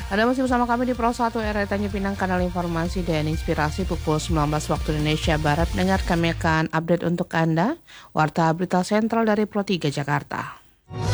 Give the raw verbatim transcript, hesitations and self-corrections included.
Anda masih bersama kami di Pro satu R R I Tanjung Pinang, kanal informasi dan inspirasi pukul sembilan belas waktu Indonesia Barat. Dengar kami akan update untuk Anda, Warta Berita Sentral dari Pro tiga Jakarta.